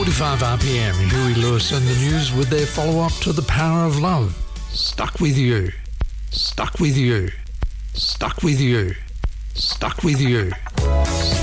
45 RPM, Huey Lewis and the News with their follow-up to The Power of Love. Stuck with you. Stuck with you. Stuck with you. Stuck with you.